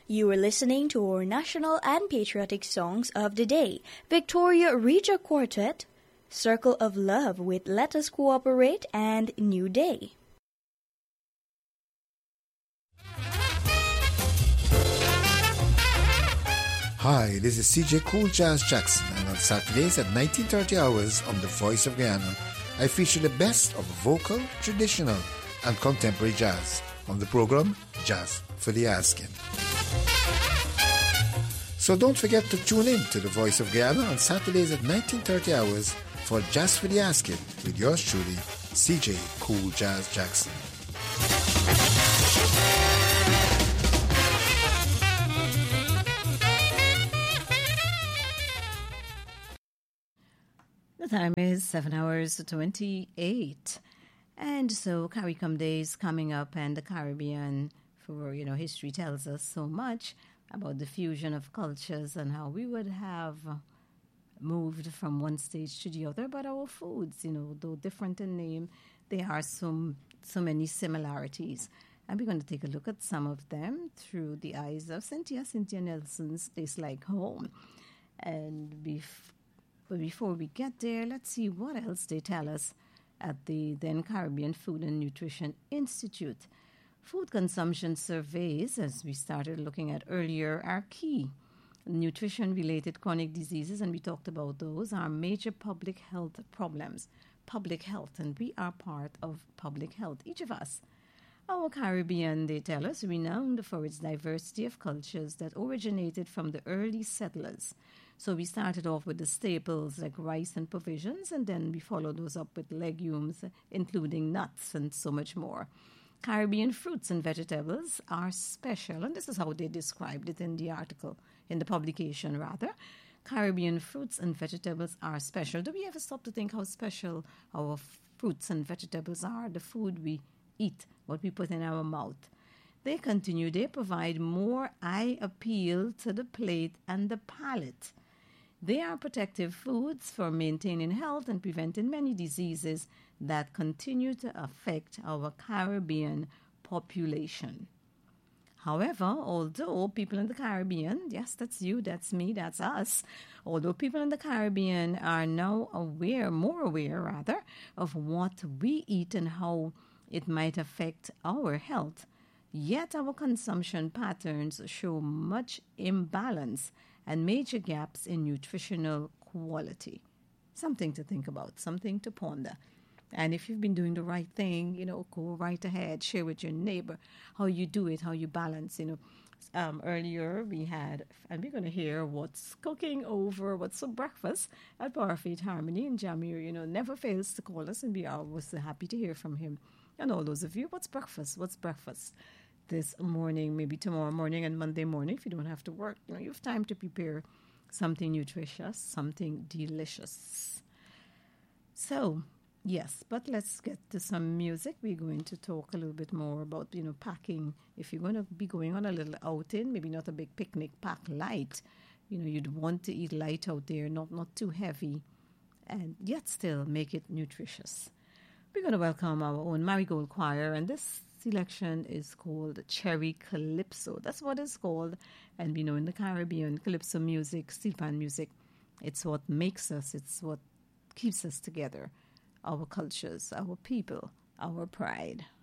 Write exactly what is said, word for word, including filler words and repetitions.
You are listening to our national and patriotic songs of the day. Victoria Regia Quartet, Circle of Love with Let Us Cooperate, and New Day. Hi, this is C J Cool Jazz Jackson, and on Saturdays at nineteen thirty hours on The Voice of Guyana, I feature the best of vocal, traditional, and contemporary jazz on the program Jazz for the Asking. So don't forget to tune in to The Voice of Guyana on Saturdays at nineteen thirty hours for Jazz for the Asking with yours truly, C J Cool Jazz Jackson. The time is seven hours twenty-eight. And so CARICOM Day is coming up, and the Caribbean, for, you know, history tells us so much about the fusion of cultures and how we would have moved from one stage to the other. But our foods, you know, though different in name, there are so, so many similarities. And we're going to take a look at some of them through the eyes of Cynthia, Cynthia Nelson's Tastes Like Home. And bef- but before we get there, let's see what else they tell us at the then Caribbean Food and Nutrition Institute. Food consumption surveys, as we started looking at earlier, are key. Nutrition-related chronic diseases, and we talked about those, are major public health problems. Public health, and we are part of public health, each of us. Our Caribbean, they tell us, renowned for its diversity of cultures that originated from the early settlers. So we started off with the staples like rice and provisions, and then we followed those up with legumes, including nuts and so much more. Caribbean fruits and vegetables are special, and this is how they described it in the article, in the publication rather. Caribbean fruits and vegetables are special. Do we ever stop to think how special our fruits and vegetables are, the food we eat, what we put in our mouth? They continue, they provide more eye appeal to the plate and the palate. They are protective foods for maintaining health and preventing many diseases that continue to affect our Caribbean population. However, although people in the Caribbean, yes, that's you, that's me, that's us, although people in the Caribbean are now aware, more aware rather, of what we eat and how it might affect our health, yet our consumption patterns show much imbalance and major gaps in nutritional quality. Something to think about, something to ponder. And if you've been doing the right thing, you know, go right ahead, share with your neighbor how you do it, how you balance, you know. Um, earlier we had, and we're going to hear what's cooking over, what's for breakfast at Power Faith Harmony. And Jamir, you know, never fails to call us, and we are always happy to hear from him. And all those of you, what's breakfast? What's breakfast? This morning, maybe tomorrow morning and Monday morning, if you don't have to work, you know, you have time to prepare something nutritious, something delicious. So, yes, but let's get to some music. We're going to talk a little bit more about, you know, packing. If you're going to be going on a little outing, maybe not a big picnic, pack light. You know, you'd want to eat light out there, not, not too heavy, and yet still make it nutritious. We're going to welcome our own Marigold Choir, and this selection is called Cherry Calypso. That's what it's called. And we know in the Caribbean, calypso music, steel pan music, it's what makes us, it's what keeps us together. Our cultures, our people, our pride.